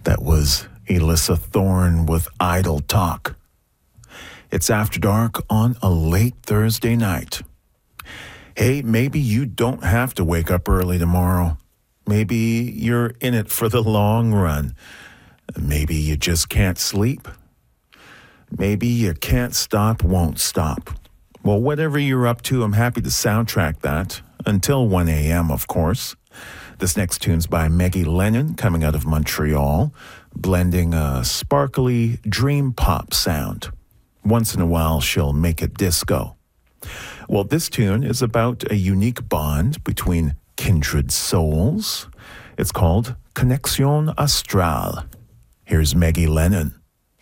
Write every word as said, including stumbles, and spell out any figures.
That was Elissa Thorne with Idle Talk. It's After Dark on a late Thursday night. Hey, maybe you don't have to wake up early tomorrow. Maybe you're in it for the long run. Maybe you just can't sleep. Maybe you can't stop, won't stop. Well, whatever you're up to, I'm happy to soundtrack that. Until one a.m., of course. This next tune's by Maggie Lennon, coming out of Montreal, blending a sparkly dream pop sound. Once in a while, she'll make it disco. Well, this tune is about a unique bond between kindred souls. It's called Connexion Astrale. Here's Maggie Lennon.